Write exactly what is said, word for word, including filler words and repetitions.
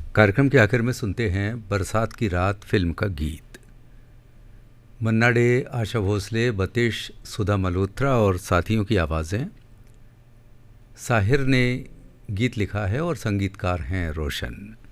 कार्यक्रम के आखिर में सुनते हैं बरसात की रात फिल्म का गीत। मन्ना डे, आशा भोसले, बतिश, सुधा मल्होत्रा और साथियों की आवाज़ें। साहिर ने गीत लिखा है और संगीतकार हैं रोशन।